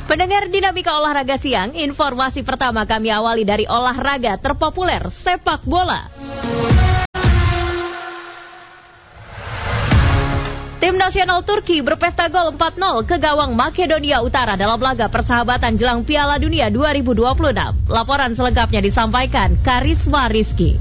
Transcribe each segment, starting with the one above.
Pendengar Dinamika Olahraga Siang, informasi pertama kami awali dari olahraga terpopuler, sepak bola. Tim nasional Turki berpesta gol 4-0 ke gawang Makedonia Utara dalam laga persahabatan jelang Piala Dunia 2026. Laporan selengkapnya disampaikan Karisma Rizky.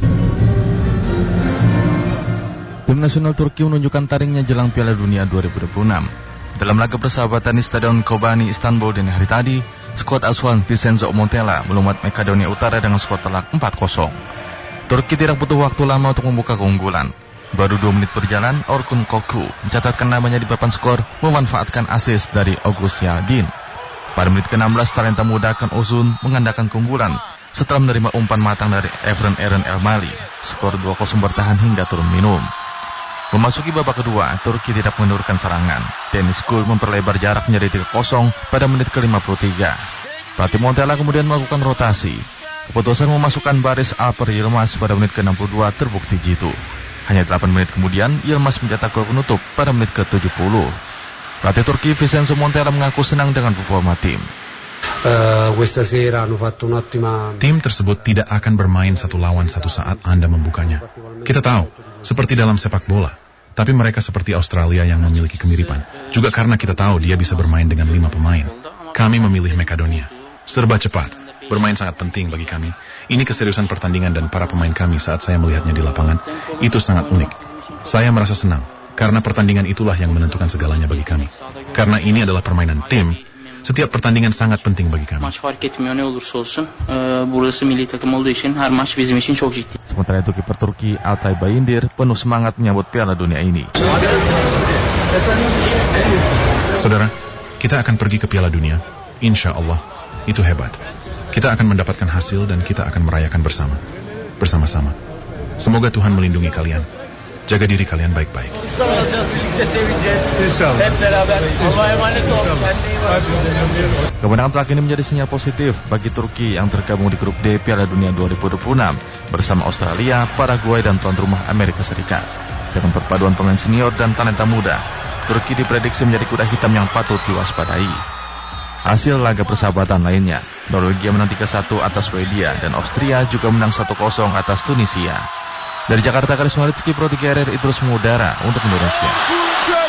Tim nasional Turki menunjukkan taringnya jelang Piala Dunia 2026. Dalam laga persahabatan di Stadion Kobani, Istanbul dini hari tadi, skuad asuhan Vincenzo Montella melumat Makedonia Utara dengan skor telak 4-0. Turki tidak butuh waktu lama untuk membuka keunggulan. Baru 2 menit berjalan, Orkun Koku mencatatkan namanya di papan skor, memanfaatkan assist dari August Yadin. Pada menit ke-16, talenta muda Kan Ozun mengandalkan keunggulan setelah menerima umpan matang dari Evren Eren Elmali. Skor 2-0 bertahan hingga turun minum. Memasuki babak kedua, Turki tidak menurunkan serangan. Deniz Gül memperlebar jarak menjadi 3-0 pada menit ke-53. Pelatih Montella kemudian melakukan rotasi. Keputusan memasukkan baris Alper Yilmaz pada menit ke-62 terbukti jitu. Hanya 8 menit kemudian, Yilmaz mencetak gol penutup pada menit ke-70. Pelatih Turki Vincenzo Montella mengaku senang dengan performa tim. Tim tersebut tidak akan bermain 1 lawan 1 saat Anda membukanya. Kita tahu, seperti dalam sepak bola. Tapi mereka seperti Australia yang memiliki kemiripan. Juga karena kita tahu dia bisa bermain dengan 5 pemain. Kami memilih Makedonia. Serba cepat. Bermain sangat penting bagi kami. Ini keseriusan pertandingan dan para pemain kami saat saya melihatnya di lapangan. Itu sangat unik. Saya merasa senang. Karena pertandingan itulah yang menentukan segalanya bagi kami. Karena ini adalah permainan tim. Setiap pertandingan sangat penting bagi kami. Sementara itu kiper Turki Altay Bayındır penuh semangat menyambut Piala Dunia ini. Saudara, kita akan pergi ke Piala Dunia. Insya Allah, itu hebat. Kita akan mendapatkan hasil dan kita akan merayakan bersama-sama. Semoga Tuhan melindungi kalian. Jaga diri kalian baik-baik. Kemenangan telak ini menjadi sinyal positif bagi Turki yang tergabung di grup D Piala Dunia 2026 bersama Australia, Paraguay, dan tuan rumah Amerika Serikat. Dengan perpaduan pemain senior dan talenta muda, Turki diprediksi menjadi kuda hitam yang patut diwaspadai. Hasil laga persahabatan lainnya, Norwegia menang 3-1 atas Swedia dan Austria juga menang 1-0 atas Tunisia. Dari Jakarta, Karisma Rizky, Pro 3 RRI terus mengudara untuk Indonesia.